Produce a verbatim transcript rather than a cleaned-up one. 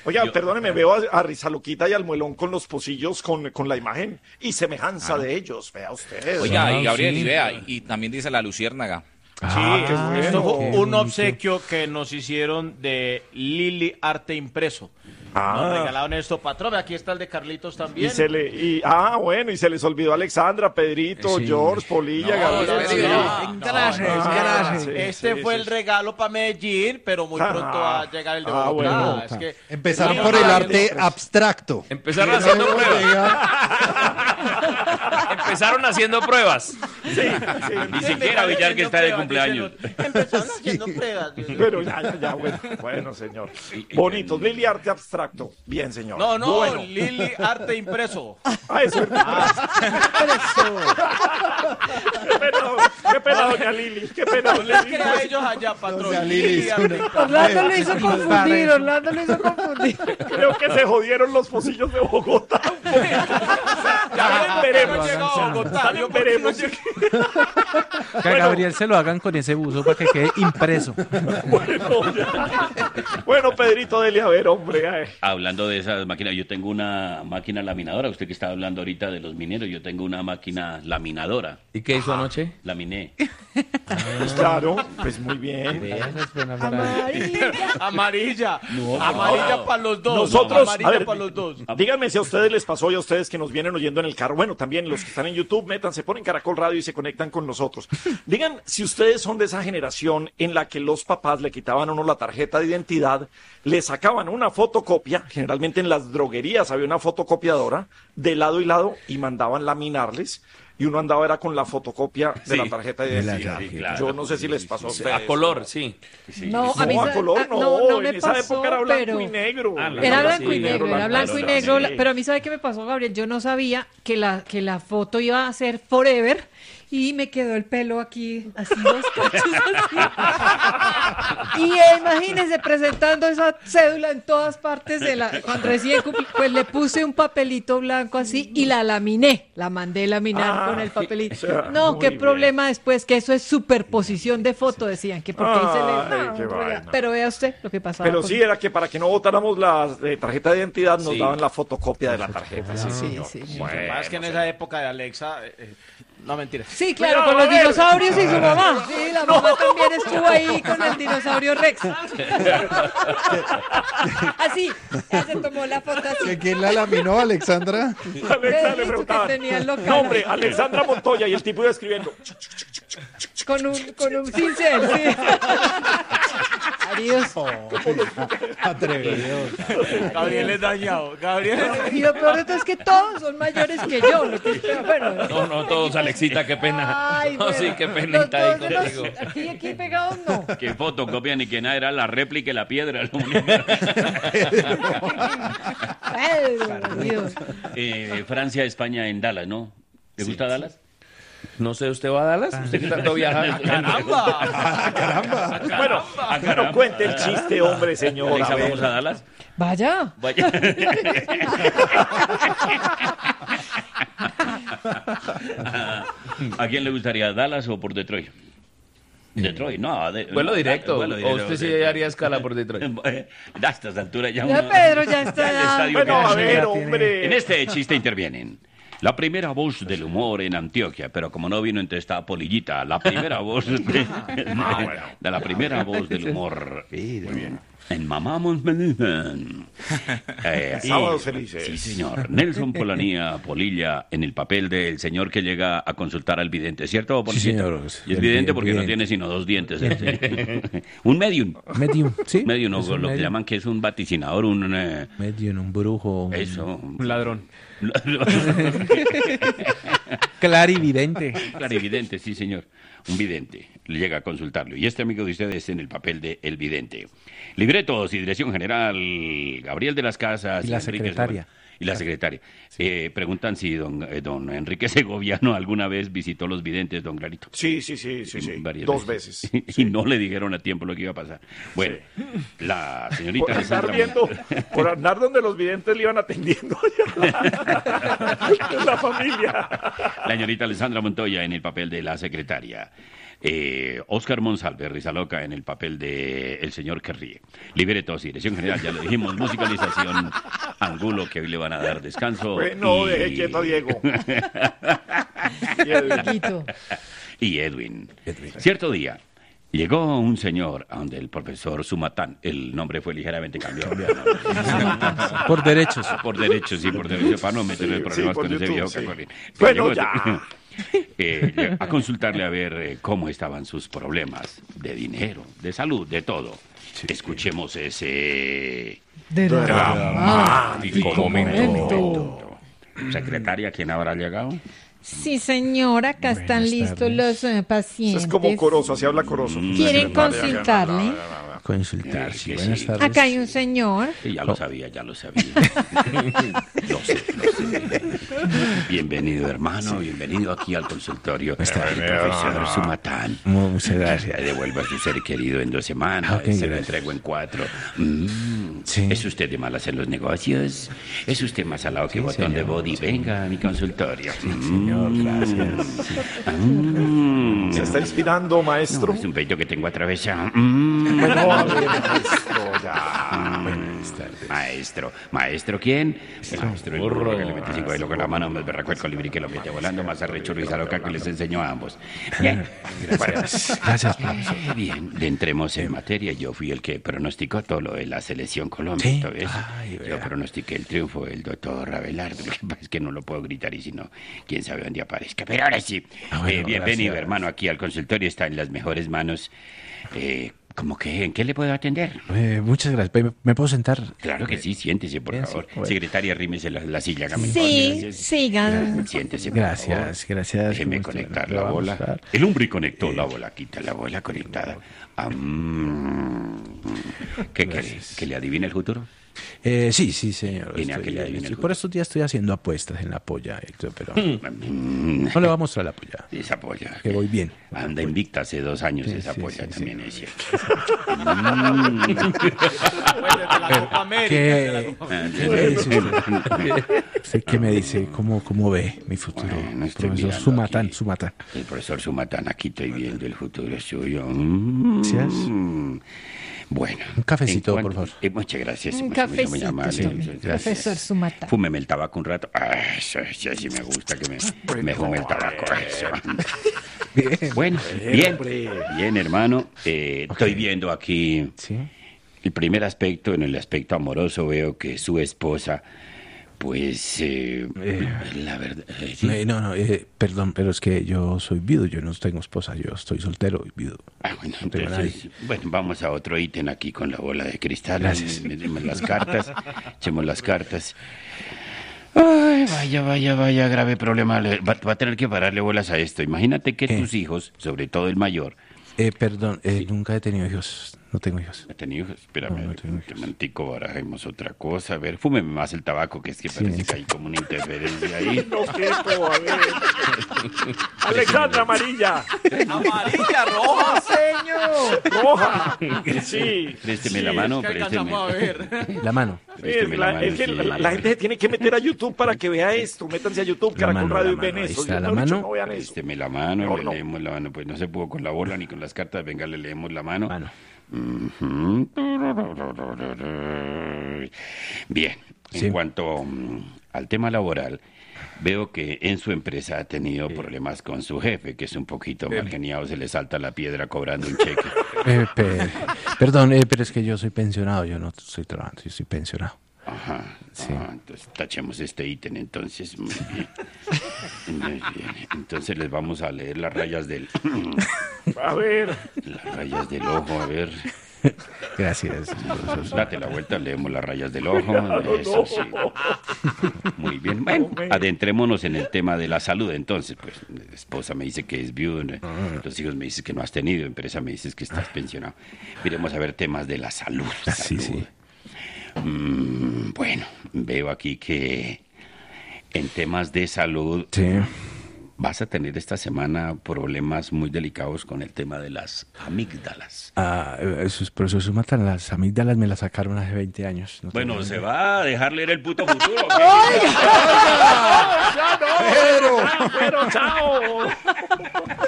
Oiga, yo, perdóneme, veo a, a Rizaluquita y al Muelón con los pocillos con, con la imagen y semejanza ah. de ellos, vea usted. Oiga, y Gabriel, sí. y vea, y, y también dice la luciérnaga. Sí, ah, bueno, esto fue un bonito. obsequio que nos hicieron de Lili Arte Impreso. Ah. Nos regalaron esto, patrón. Aquí está el de Carlitos también. Y se le, y, ah, bueno, y se les olvidó Alexandra, Pedrito, sí. George, Polilla, no, Gabriel. No, sí. no, no, gracias, no, gracias. sí, este sí, fue sí, el regalo para Medellín, pero muy pronto ah, va a llegar el de Bogotá. Ah, bueno. Es que empezaron por el arte abstracto. Empezaron haciendo pruebas. Empezaron haciendo pruebas. Sí, sí. Ni siquiera Villar que está de cumpleaños. Empezaron haciendo pruebas. Pero ya, ya, ya, bueno, bueno, señor. Bonitos, Lili Arte Abstracto. Bien, señor. No, no, bueno. Lili Arte Impreso. Ah, eso es verdad. Qué pena, qué pena, doña Lili. Qué pena, doña Lili. A ellos allá, patrón. Lili, Orlando lo hizo confundir, Orlando lo hizo confundir. Creo que se jodieron los pocillos de Bogotá. Ya veremos. Llegado a Bogotá. Yo veremos. Que a Gabriel se lo hagan con ese buzo para que quede impreso. Bueno, ya. Bueno, Pedrito, dele a ver, hombre. Ay. Hablando de esas máquinas, yo tengo una máquina laminadora. Usted que está hablando ahorita de los mineros, yo tengo una máquina laminadora. ¿Y qué hizo anoche? Laminé. Pues claro, pues muy bien. Amarilla. Amarilla. No, Amarilla no. para los dos. Nosotros, Amarilla a ver, para los dos. Díganme si a ustedes les pasó y a ustedes que nos vienen oyendo en el carro. Bueno, también los que están en YouTube, métanse, ponen Caracol Radio y se conectan con nosotros. Digan si ustedes son de esa generación en la que los papás le quitaban a uno la tarjeta de identidad, le sacaban una fotocopia, generalmente en las droguerías había una fotocopiadora, de lado y lado, y mandaban laminarles. Y uno andaba era con la fotocopia de sí, la tarjeta de identidad. Sí, claro. Yo no sé si les pasó a ustedes. A color, sí. sí. No, no, a mí a color no. no, no me en esa pasó, época era blanco pero... y negro. Ah, era blanco y negro, era blanco y negro. Sí. Pero a mí, ¿sabe qué me pasó, Gabriel? Yo no sabía que la, que la foto iba a ser forever. Y me quedó el pelo aquí, así dos cachos así. Y eh, imagínense presentando esa cédula en todas partes de la, cuando recién cumplí, pues le puse un papelito blanco así y la laminé, la mandé laminar ah, con el papelito. O sea, no, qué bien. Problema después, que eso es superposición de foto, decían, que porque ahí se le... No, pero vea usted lo que pasaba. Pero con... sí, era que para que no votáramos la eh, tarjeta de identidad nos sí. daban la fotocopia de la tarjeta. Sí, sí, sí, sí. Bueno, más que en esa época de Alexa... Eh, No, mentira. Sí, claro, con los dinosaurios y su mamá. Sí, la mamá no. también estuvo ahí con el dinosaurio Rex. Así, ella se tomó la foto así. ¿Quién la laminó, Alexandra? Alexandra le preguntaba. No, hombre, Alexandra Montoya, y el tipo iba escribiendo. Con un, con un cincel, sí. Adiós. Oh, atrevido. Gabriel es dañado. Gabriel es... Y lo peor de todo es que todos son mayores que yo. Lo que es peor, bueno. No, no, todos, Alexita, qué pena. Ay, no, bueno, sí, qué pena está ahí contigo. Aquí, aquí pegados no. Que fotocopia ni que nada, era la réplica y la piedra. Ay, Dios. eh, Francia, España en Dallas, ¿no? ¿Te sí, gusta sí. Dallas? No sé, ¿usted va a Dallas? ¿Usted que tanto viaja? ¡Caramba! ¡Ah, caramba! Bueno, ah, no cuente el chiste, hombre, señor. Alexa, a ¿vamos a Dallas? Vaya. Vaya. ¿A quién le gustaría, Dallas o por Detroit? Detroit, no. De, vuelo no, directo. Vuelo directo. ¿O usted sí haría escala por Detroit? A estas alturas ya Ya uno... Pedro ya está. Ya bueno, a ver, hombre. En este chiste intervienen la primera voz del humor en Antioquia, pero como no vino entre esta polillita, la primera voz de, de, de la primera voz del humor. Muy bien. En Mamamos eh, Sábados felices. Sí, señor. Nelson Polanía Polilla en el papel del señor que llega a consultar al vidente, ¿cierto, Policía? Sí, señor. Y es vidente porque vidente. No tiene sino dos dientes. Un medium. Medium, sí. Medium, no, lo medium. Que llaman que es un vaticinador, un... Eh, medium, un brujo. Un... Eso. Un ladrón. Clarividente. Clarividente, sí, señor. Un vidente. Le llega a consultarlo. Y este amigo de ustedes en el papel de el vidente. Libretos y dirección general, Gabriel de las Casas. Y la Enrique secretaria. Segovia, y la secretaria. Sí. Eh, preguntan si don, eh, don Enrique Segoviano alguna vez visitó los videntes, don Clarito. Sí, sí, sí, sí, sí. Varias Dos veces. veces. Y sí. no le dijeron a tiempo lo que iba a pasar. Bueno, sí. La señorita... Por andar, viendo, por andar donde los videntes le iban atendiendo la familia. La señorita Alessandra Montoya en el papel de la secretaria. Eh, Oscar Monsalve, Risa Loca, en el papel de El Señor que Ríe. Libretos y dirección general, ya lo dijimos, musicalización, Angulo, que hoy le van a dar descanso. Bueno, y... deje quieto a Diego. Dieguito. y Edwin. Edwin. Cierto día, llegó un señor a donde el profesor Sumatán, el nombre fue ligeramente cambiado. Por derechos. Por derechos, sí, por derechos, para no meterle Sí, problemas sí, por con ese YouTube, viejo sí. Cacorrín. Bueno, Llegó- ya. eh, a consultarle a ver eh, cómo estaban sus problemas de dinero, de salud, de todo. Escuchemos ese Dramático momento. Secretaria, ¿quién habrá llegado? Sí, señora, acá están listos los eh, pacientes. Es como coroso, así habla coroso. ¿Quieren consultarle? Consultar, Sí, sí. que Buenas sí. tardes. Acá hay un señor. Sí, ya lo sabía, ya lo sabía. Lo sé, lo sé. Bienvenido, hermano, bienvenido aquí al consultorio. Está el profesor Sumatán. Mu- Muchas gracias. Le devuelvo a su ser querido en dos semanas, Ok, se lo gracias. entrego en cuatro. Mm, Sí. ¿Es usted de malas en los negocios? ¿Es usted más salado que Sí, botón de señor, body? sí. Venga a mi consultorio. señor, gracias. Mm. ¿Se está inspirando, maestro? No, es un peito que tengo atravesado. Mm. Bueno, a ver, maestro, ya. Maestro. ¿Maestro quién? Maestro el burro que le mete cinco de con la mano, más berraco el colibrí que lo mete volando, más arrecho Risa Loca que les enseñó a ambos. Bien. Gracias. Gracias, profesor. Eh, Bien, entremos en materia. Yo fui el que pronosticó todo lo de la selección Colombia. Sí. ¿Todo eso? Ay, Yo vea. pronostiqué el triunfo del doctor Abelardo. Lo que pasa es que no lo puedo gritar y si no, quién sabe dónde aparezca. Pero ahora sí. Ah, bueno, Eh, bienvenido, gracias. hermano, aquí al consultorio. Está en las mejores manos. Eh, ¿Cómo que en qué le puedo atender? Eh, muchas gracias. ¿Me, me puedo sentar? Claro que sí, siéntese, por Bien, sí, favor. bueno. Secretaria, arrímese la, la silla. hágame el Sí, favor, gracias. sigan. Siéntese, por Gracias, favor. gracias. Déjeme ¿Cómo está? conectar Lo la vamos bola. a dar. El hombre conectó la bola, quita la bola conectada. Ah, mm. ¿Qué quiere? ¿Que le adivine el futuro? Eh, sí, sí, señor. Viene a Estoy- que le adivine el estoy- futuro. por estos días estoy haciendo apuestas en la polla, Héctor, pero Mm. no le va a mostrar la polla. Esa polla. Que voy bien. Anda invicta hace dos años Sí, esa sí, polla, sí, también sí. es cierto. Mm. Pues desde la Copa América. desde la ¿Qué, Copa- Ah, ¿Qué me dice usted? ¿Usted qué me dice? ¿Cómo, cómo ve mi futuro? Bueno, estoy Profesor mirando Sumatán, aquí. Sumatán. El profesor Sumatán, aquí estoy viendo el futuro suyo. Mm. Gracias. Bueno. Un cafecito, en por cuanto- favor. eh, muchas gracias. Un muy- muy- muy cafecito, amable, sí, muchas gracias. profesor Sumata. Fúmeme el tabaco un rato. Ah, eso, eso sí me gusta que me, me fume el tabaco. Eso. Bueno, bien, hombre. bien, hermano. Eh, Estoy viendo aquí Sí. el primer aspecto. En el aspecto amoroso veo que su esposa, pues, eh, Eh. la verdad... eh, sí. Eh, no, no, eh, perdón, pero es que yo soy viudo, yo no tengo esposa, yo estoy soltero y viudo. Ah, bueno, No tengo entonces, bueno, vamos a otro ítem aquí con la bola de cristal. Gracias. Metemos las cartas, echemos las cartas. Ay, vaya, vaya, vaya, grave problema. Le- Va, va a tener que pararle bolas a esto. Imagínate que ¿Qué? tus hijos, sobre todo el mayor, Eh, perdón, eh, nunca he tenido hijos, no tengo hijos. ha tenido hijos. Espérame, No, no tengo un momentico, barajemos otra cosa. A ver, fúmeme más el tabaco, que es que parece Sí. que hay como una interferencia ahí. No quepo, a ver. Alexandra Amarilla. Amarilla, roja. Señor. Roja. Sí. Présteme Sí, la mano, es que présteme. alcanzamos a ver. La mano. présteme Es, la la, mano, es que sí. la, la gente se tiene que meter a YouTube para que vea esto. Métanse a YouTube, La Caracol mano, Radio y la ven mano, ahí eso. está, Yo, la mejor dicho, mano. no vean eso. Présteme la mano, Mejor le no. leemos la mano. Pues no se pudo con la bola ni con las cartas. Venga, le leemos la mano. Mano. Ujú. Bien, en Sí. cuanto mm, al tema laboral, veo que en su empresa ha tenido problemas con su jefe, que es un poquito mal geniado, se le salta la piedra cobrando un cheque. Eh, pe- perdón, eh, pero es que yo soy pensionado, yo no estoy trabajando, yo soy pensionado. Ajá, Sí. ajá, entonces tachemos este ítem entonces. Muy bien. Muy bien. Entonces les vamos a leer las rayas del A ver. las rayas del ojo, a ver. Gracias, profesor. Date la vuelta, leemos las rayas del ojo. Eso sí. Muy bien. Bueno, adentrémonos en el tema de la salud. Entonces, pues, la esposa me dice que es viuda, los hijos me dicen que no has tenido, empresa me dices que estás pensionado. Miremos a ver temas de la salud. Sí, salud. sí. Mm, bueno, veo aquí que en temas de salud Sí. vas a tener esta semana problemas muy delicados con el tema de las amígdalas. Ah, eh, esos profesor Sumatán, las amígdalas me las sacaron hace veinte años. No Bueno, tengo- se va a dejar leer el puto futuro. Pero, chao.